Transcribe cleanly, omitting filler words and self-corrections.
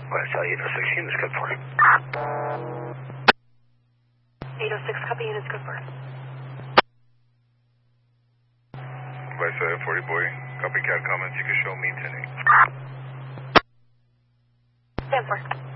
West Elliott 06 units, good for. 806, copy units, good for. West 40 boy, copycat comments, you can show me 10-8. Stand for.